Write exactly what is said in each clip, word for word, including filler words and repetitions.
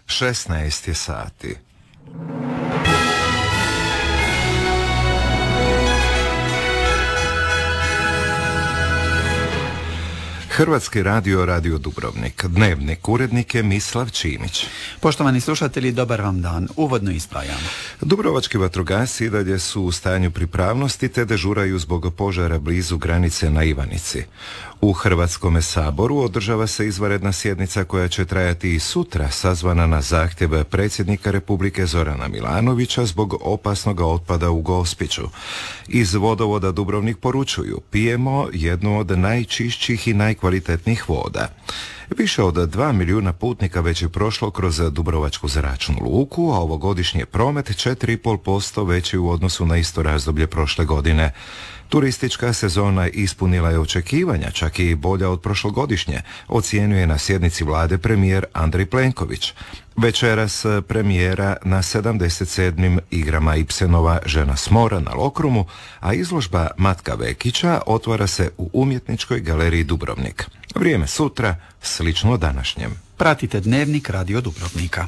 šesnaest je sati. Hrvatski radio, Radio Dubrovnik. Dnevnik, urednik je Mislav Čimić. Poštovani slušatelji, dobar vam dan. Uvodno izdvajamo. Dubrovački vatrogasci i dalje su u stanju pripravnosti te dežuraju zbog požara blizu granice na Ivanici. U Hrvatskome saboru održava se izvanredna sjednica koja će trajati i sutra, sazvana na zahtjev predsjednika Republike Zorana Milanovića zbog opasnog otpada u Gospiću. Iz vodovoda Dubrovnik poručuju: pijemo jednu od najčišćih i najkvalitetnijih voda. Više od dva milijuna putnika već je prošlo kroz Dubrovačku zračnu luku, a ovogodišnji promet četiri zarez pet posto veći u odnosu na isto razdoblje prošle godine. Turistička sezona ispunila je očekivanja, čak i bolja od prošlogodišnje, ocijenjuje na sjednici vlade premijer Andrej Plenković. Večeras premijera na sedamdeset sedmim igrama Ibsenova Žena s mora na Lokrumu, a izložba Matka Vekića otvara se u Umjetničkoj galeriji Dubrovnik. Vrijeme sutra slično današnjem. Pratite Dnevnik Radio Dubrovnika.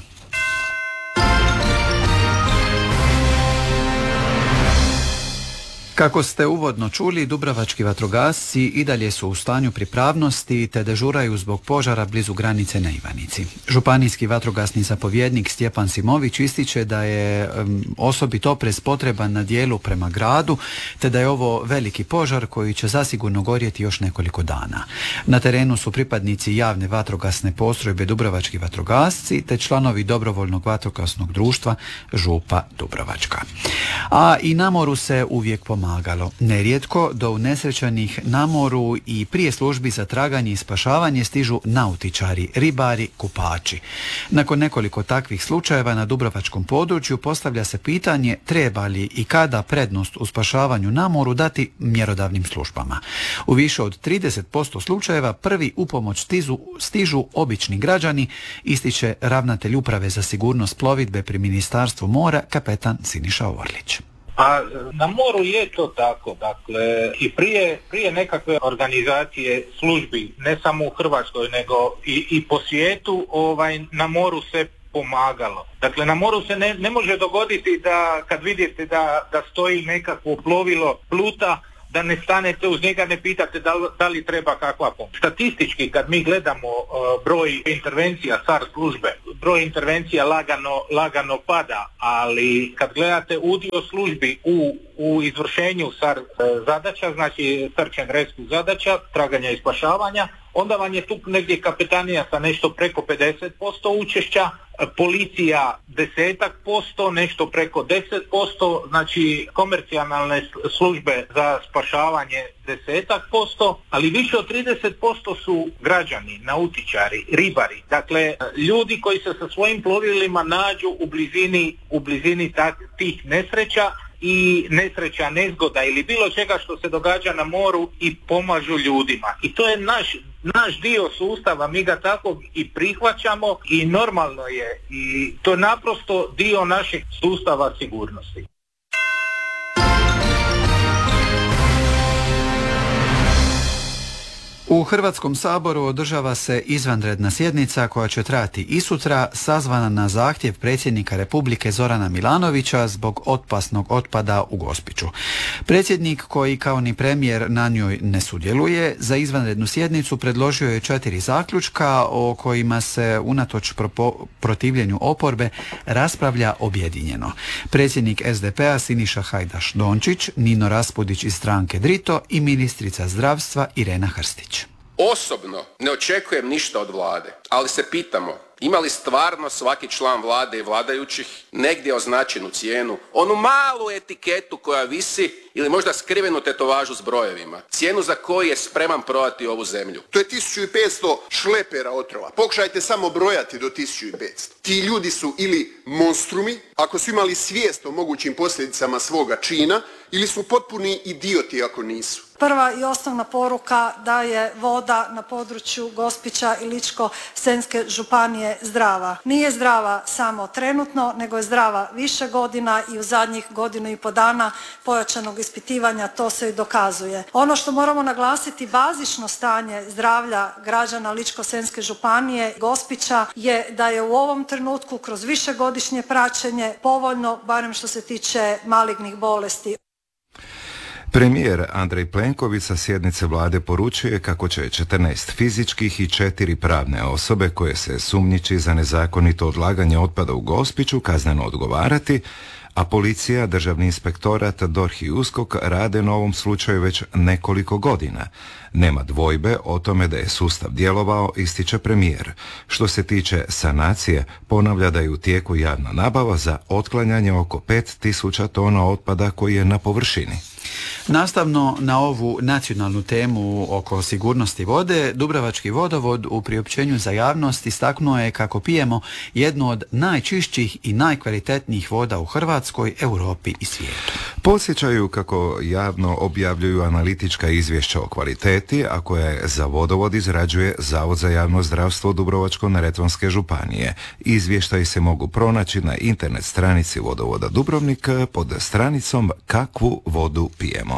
Kako ste uvodno čuli, dubrovački vatrogasci i dalje su u stanju pripravnosti te dežuraju zbog požara blizu granice na Ivanici. Županijski vatrogasni zapovjednik Stjepan Simović ističe da je um, osobit oprez potreban na dijelu prema gradu, te da je ovo veliki požar koji će zasigurno gorjeti još nekoliko dana. Na terenu su pripadnici javne vatrogasne postrojbe Dubrovački vatrogasci te članovi dobrovoljnog vatrogasnog društva Župa Dubrovačka. A i na moru se uvijek pomagalo. Nerijetko do unesrećenih na moru i prije službi za traganje i spašavanje stižu nautičari, ribari, kupači. Nakon nekoliko takvih slučajeva na dubrovačkom području postavlja se pitanje treba li i kada prednost u spašavanju na moru dati mjerodavnim službama. U više od trideset posto slučajeva prvi u pomoć stižu, stižu obični građani, ističe ravnatelj Uprave za sigurnost plovidbe pri Ministarstvu mora, kapetan Siniša Orlić. A na moru je to tako, dakle i prije, prije nekakve organizacije službi, ne samo u Hrvatskoj nego i, i po svijetu, ovaj, na moru se pomagalo. Dakle, na moru se ne, ne može dogoditi da kad vidite da, da stoji nekakvo plovilo pluta, da ne stanete uz njega, ne pitate da li, da li treba kakva pomoć. Statistički, kad mi gledamo uh, broj intervencija S A R službe, broj intervencija lagano, lagano pada, ali kad gledate udio službi u, u izvršenju S A R uh, zadaća, znači search and rescue zadaća, traganja i spašavanja, onda vam je tu negdje kapetanija sa nešto preko pedeset posto učešća, policija desetak posto, nešto preko deset posto, znači komercijalne službe za spašavanje desetak posto, ali više od trideset posto su građani, nautičari, ribari, dakle ljudi koji se sa svojim plovilima nađu u blizini, u blizini tak, tih nesreća i nesreća, nezgoda ili bilo čega što se događa na moru i pomažu ljudima. I to je naš, naš dio sustava, mi ga tako i prihvaćamo i normalno je i to je naprosto dio našeg sustava sigurnosti. U Hrvatskom saboru održava se izvanredna sjednica koja će trajati i sutra, sazvana na zahtjev predsjednika Republike Zorana Milanovića zbog opasnog otpada u Gospiću. Predsjednik, koji kao ni premijer na njoj ne sudjeluje, za izvanrednu sjednicu predložio je četiri zaključka o kojima se unatoč propo- protivljenju oporbe raspravlja objedinjeno. Predsjednik S D P-a Siniša Hajdaš Dončić, Nino Raspudić iz stranke Drito i ministrica zdravstva Irena Hrstić. Osobno ne očekujem ništa od vlade, ali se pitamo ima li stvarno svaki član vlade i vladajućih negdje označenu cijenu, onu malu etiketu koja visi ili možda skrivenu tetovažu s brojevima, cijenu za koju je spreman prodati ovu zemlju. To je tisuću petsto šlepera otrova. Pokušajte samo brojati do tisuću petsto. Ti ljudi su ili monstrumi, ako su imali svijest o mogućim posljedicama svoga čina, ili su potpuni idioti ako nisu. Prva i osnovna poruka da je voda na području Gospića i Ličko-senjske županije stanje zdrava. Nije zdrava samo trenutno, nego je zdrava više godina i u zadnjih godinu i po dana pojačanog ispitivanja to se i dokazuje. Ono što moramo naglasiti, bazično stanje zdravlja građana Ličko-senjske županije, Gospića, je da je u ovom trenutku kroz višegodišnje praćenje povoljno, barem što se tiče malignih bolesti. Premijer Andrej Plenković sa sjednice vlade poručuje kako će četrnaest fizičkih i četiri pravne osobe koje se sumnjiči za nezakonito odlaganje otpada u Gospiću kazneno odgovarati, a policija, državni inspektorat, D O R H i U S K O K rade na ovom slučaju već nekoliko godina. Nema dvojbe o tome da je sustav djelovao, ističe premijer. Što se tiče sanacije, ponavlja da je u tijeku javna nabava za otklanjanje oko pet tisuća tona otpada koji je na površini. Nastavno na ovu nacionalnu temu oko sigurnosti vode, Dubrovački vodovod u priopćenju za javnost istaknuo je kako pijemo jednu od najčišćih i najkvalitetnijih voda u Hrvatskoj, Europi i svijetu. Podsjećaju kako javno objavljuju analitička izvješća o kvaliteti, a koja je za vodovod izrađuje Zavod za javno zdravstvo Dubrovačko-neretvanske županije. Izvještaji se mogu pronaći na internet stranici vodovoda Dubrovnik pod stranicom Kakvu vodu pijemo.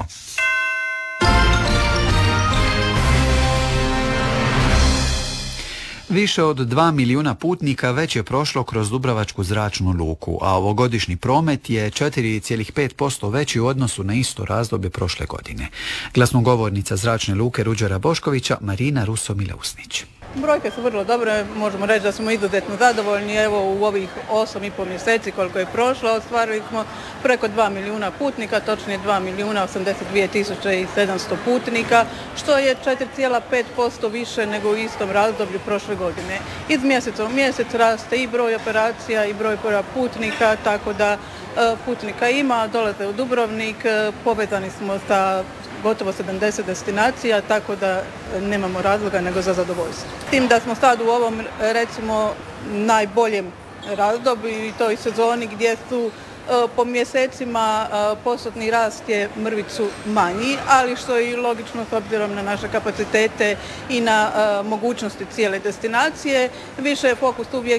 Više od dva milijuna putnika već je prošlo kroz Dubrovačku zračnu luku, a ovogodišnji promet je četiri zarez pet posto veći u odnosu na isto razdoblje prošle godine. Glasnogovornica zračne luke Ruđera Boškovića Marina Ruso-Mileusnić. Brojke su vrlo dobre, možemo reći da smo izuzetno zadovoljni. Evo u ovih osam i pol mjeseci koliko je prošlo ostvarili smo preko dva milijuna putnika, točnije dva milijuna osamdeset dvije tisuće i sedamsto putnika, što je četiri zarez pet posto više nego u istom razdoblju prošle godine. Iz mjeseca u mjesec raste i broj operacija i broj putnika, tako da putnika ima, dolaze u Dubrovnik, povezani smo sa gotovo sedamdeset destinacija, tako da nemamo razloga nego za zadovoljstvo. S tim da smo sad u ovom, recimo, najboljem razdoblju i toj sezoni gdje su po mjesecima postotni rast je mrvicu manji, ali što je i logično s obzirom na naše kapacitete i na mogućnosti cijele destinacije. Više je fokus uvijek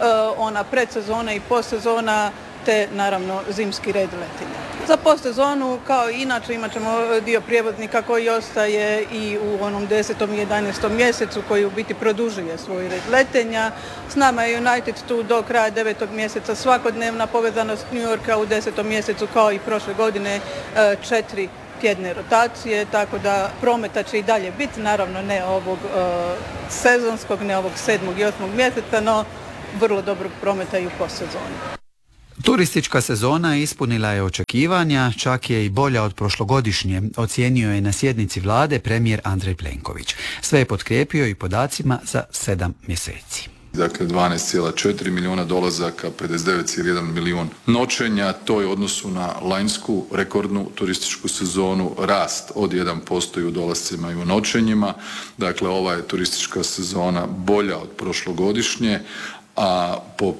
ona predsezona i postsezona, te naravno zimski red letenja. Za postsezonu, kao i inače, imat ćemo dio prijevoznika koji ostaje i u onom desetom i jedanaestom mjesecu koji u biti produžuje svoj red letenja. S nama je United tu do kraja devetog mjeseca svakodnevna povezanost New Yorka, u desetom mjesecu kao i prošle godine četiri tjedne rotacije, tako da prometa će i dalje biti, naravno ne ovog uh, sezonskog, ne ovog sedmog i osmog mjeseca, no vrlo dobrog prometa i u postsezoni. Turistička sezona ispunila je očekivanja, čak je i bolja od prošlogodišnje, ocijenio je na sjednici vlade premijer Andrej Plenković. Sve je potkrijepio i podacima za sedam mjeseci. Dakle, dvanaest zarez četiri milijuna dolazaka, pedeset devet zarez jedan milijun noćenja, to je u odnosu na lanjsku rekordnu turističku sezonu rast od jedan posto i u dolascima i u noćenjima. Dakle, ova je turistička sezona bolja od prošlogodišnje, a po